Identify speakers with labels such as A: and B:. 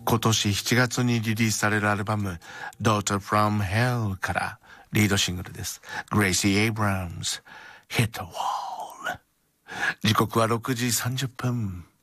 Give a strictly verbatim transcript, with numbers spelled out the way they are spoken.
A: 今年しちがつにリリースされるアルバム Daughter from Hell からリードシングルです。Gracie Abrams Hit the Wall。時刻はろくじさんじゅっぷん。